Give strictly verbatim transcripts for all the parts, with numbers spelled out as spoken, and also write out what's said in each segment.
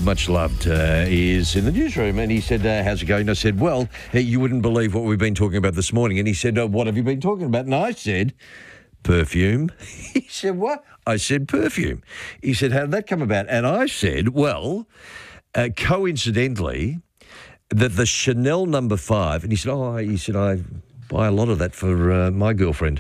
much loved, uh, is in the newsroom, and he said, uh, how's it going? I said, well, hey, you wouldn't believe what we've been talking about this morning. And he said, uh, what have you been talking about? And I said, perfume. He said, what? I said, perfume. He said, how did that come about? And I said, well, uh, coincidentally, that the Chanel number five, and he said, oh, he said, I buy a lot of that for uh, my girlfriend.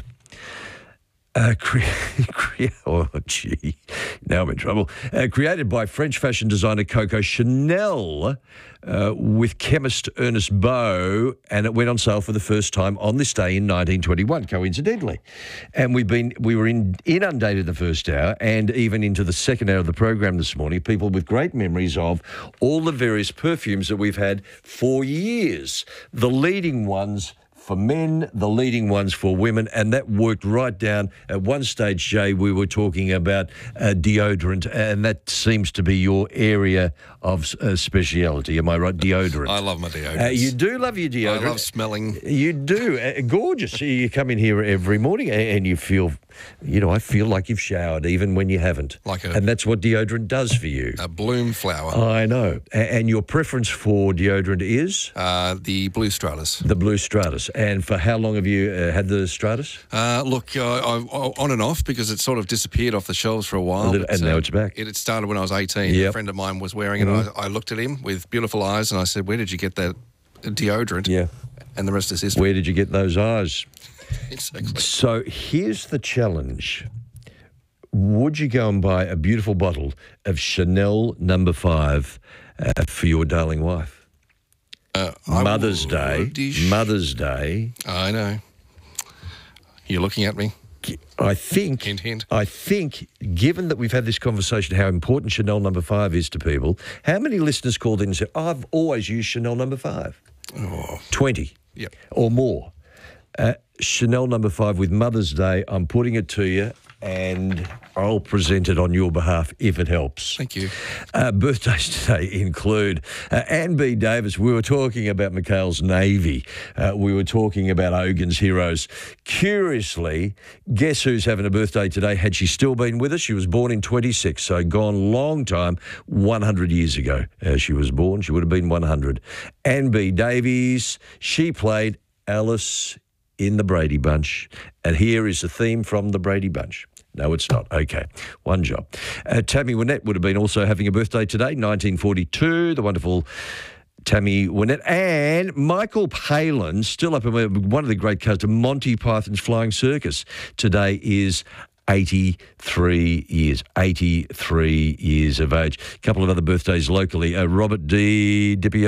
Uh, cre- cre- oh, gee, now I'm in trouble. Uh, created by French fashion designer Coco Chanel uh, with chemist Ernest Beau, and it went on sale for the first time on this day in nineteen twenty-one, coincidentally. And we've been we were in, inundated the first hour and even into the second hour of the program this morning, people with great memories of all the various perfumes that we've had for years. The leading ones for men, the leading ones for women, and that worked right down. At one stage, Jay, we were talking about uh, deodorant, and that seems to be your area of uh, speciality. Am I right? Deodorant. I love my deodorant. Uh, you do love your deodorant. I love smelling. You do. Uh, gorgeous. You come in here every morning and you feel, you know, I feel like you've showered even when you haven't. Like a, and that's what deodorant does for you. A bloom flower. I know. And your preference for deodorant is? Uh, the Blue Stratus. The Blue Stratus. And for how long have you uh, had the Stratus? Uh, look, uh, I, I, on and off, because it sort of disappeared off the shelves for a while. Little, and uh, now it's back. It had started when I was eighteen. Yep. A friend of mine was wearing it. Mm-hmm. I, I looked at him with beautiful eyes and I said, where did you get that deodorant? Yeah. And the rest is history. Where did you get those eyes? Exactly. So here's the challenge. Would you go and buy a beautiful bottle of Chanel number five uh, for your darling wife? Uh, Mother's Day. Mother's Day. I know. You're looking at me. I think, hint, hint. I think, given that we've had this conversation, how important Chanel number five is to people, how many listeners called in and said, I've always used Chanel number five? Oh. twenty Yep. or more. Uh, Chanel number five with Mother's Day, I'm putting it to you, and I'll present it on your behalf if it helps. Thank you. Uh, birthdays today include uh, Anne B. Davis. We were talking about McHale's Navy. Uh, we were talking about Ogan's Heroes. Curiously, guess who's having a birthday today? Had she still been with us? She was born in twenty-six, so gone long time, one hundred years ago. As she was born, she would have been one hundred. Anne B. Davies, she played Alice in the Brady Bunch. And here is the theme from the Brady Bunch. No, it's not. Okay, one job. Uh, Tammy Wynette would have been also having a birthday today, nineteen forty-two, the wonderful Tammy Wynette. And Michael Palin, still up in one of the great casts of Monty Python's Flying Circus. Today is eighty-three years, eighty-three years of age. A couple of other birthdays locally. Uh, Robert D. Dipper,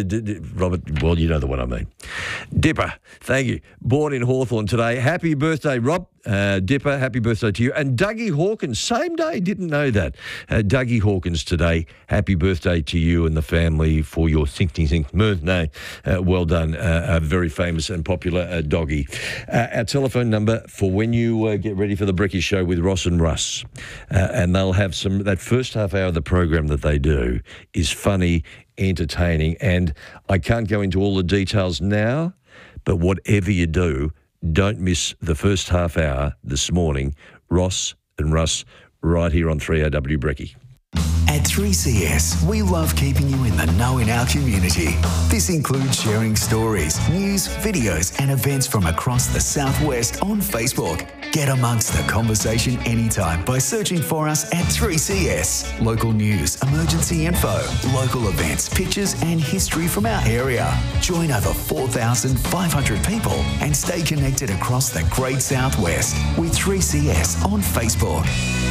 Robert, well, you know the one I mean. Dipper, thank you. Born in Hawthorne today. Happy birthday, Rob. Uh, Dipper, happy birthday to you. And Dougie Hawkins, same day, didn't know that. Uh, Dougie Hawkins today, happy birthday to you and the family for your thinking think birthday. Uh, well done, uh, a very famous and popular uh, doggy. Uh, our telephone number for when you uh, get ready for the Brekkie Show with Ross and Russ. Uh, and they'll have some, that first half hour of the program that they do is funny, entertaining, and I can't go into all the details now, but whatever you do, don't miss the first half hour this morning. Ross and Russ right here on three R W Brekkie. At three C S, we love keeping you in the know in our community. This includes sharing stories, news, videos and events from across the Southwest on Facebook. Get amongst the conversation anytime by searching for us at three C S. Local news, emergency info, local events, pictures and history from our area. Join over four thousand five hundred people and stay connected across the Great Southwest with three C S on Facebook.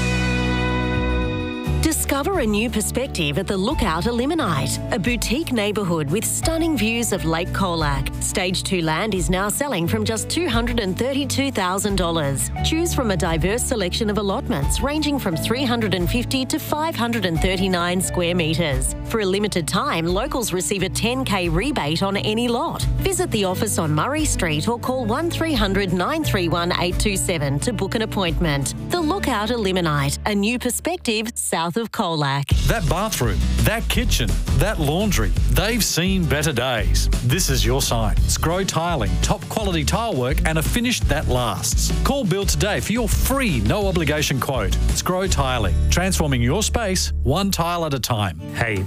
Discover a new perspective at the Lookout Eliminite, a boutique neighbourhood with stunning views of Lake Colac. Stage two land is now selling from just two hundred thirty-two thousand dollars. Choose from a diverse selection of allotments ranging from three hundred fifty to five hundred thirty-nine square metres. For a limited time, locals receive a ten K rebate on any lot. Visit the office on Murray Street or call one three hundred nine three one eight two seven to book an appointment. The Lookout Eliminite, a new perspective south of Colac. That bathroom, that kitchen, that laundry, they've seen better days. This is your sign. Scrow Tiling, top quality tile work and a finish that lasts. Call Bill today for your free no obligation quote. Scrow Tiling, transforming your space one tile at a time. Hey,